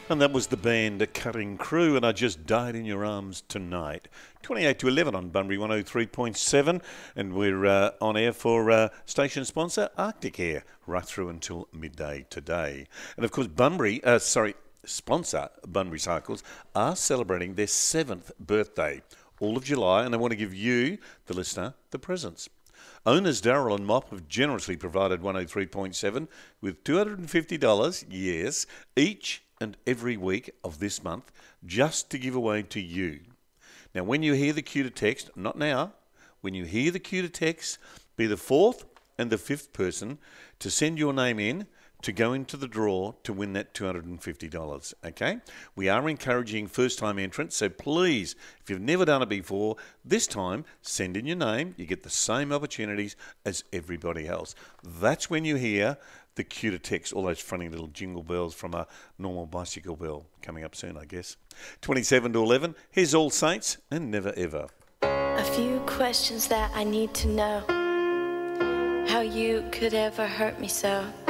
And that was the band Cutting Crew, and I Just Died in Your Arms Tonight. 28 to 11 on Bunbury 103.7, and we're on air for station sponsor Arctic Air right through until midday today. And of course, sponsor Bunbury Cycles are celebrating their 7th birthday all of July, and they want to give you, the listener, the presents. Owners Darryl and Mop have generously provided 103.7 with $250, yes, each and every week of this month, just to give away to you. Now, when you hear the cue to text, not now, when you hear the cue to text, be the 4th and the 5th person to send your name in to go into the draw to win that $250, okay? We are encouraging first-time entrants, so please, if you've never done it before, this time, send in your name. You get the same opportunities as everybody else. That's when you hear the cue to text, all those funny little jingle bells from a normal bicycle bell. Coming up soon, I guess. 27 to 11, here's All Saints and Never Ever. A few questions that I need to know. How you could ever hurt me so.